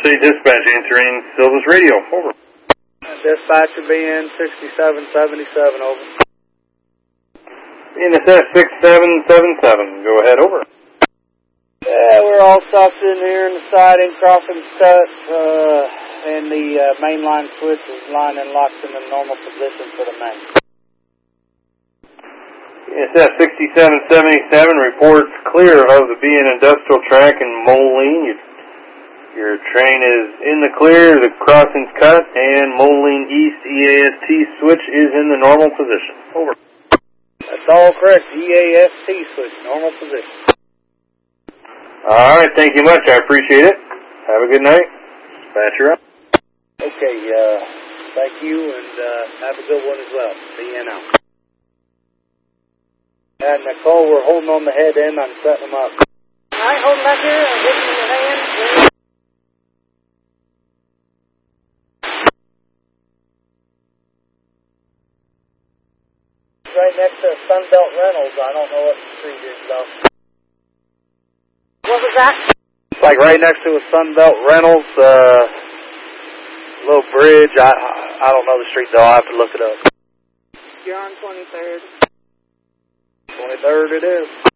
Interstate Dispatch answering Silva's radio. Over. Dispatcher being 6777, over. NSF 6777, go ahead, over. Yeah, we're all stopped in here in the siding, crossing's cut, and the main line switch is lined and locked in the normal position for the main. NSF 6777 reports clear of the BN Industrial Track in Moline. Your train is in the clear, the crossing's cut, and Moline East EAST switch is in the normal position. Over. That's all correct. EAST switch, normal position. All right, thank you much. I appreciate it. Have a good night. Dispatcher up. Okay, thank you, and have a good one as well. BN out. And Nicole, we're holding on the head end. I'm setting them up. All right, hold them back here. I'm getting in your hand. Right next to Sunbelt Rentals. I don't know what the street is, though. What was that? It's like right next to a Sunbelt Reynolds, little bridge. I don't know the street, though. I'll have to look it up. You're on 23rd. 23rd it is.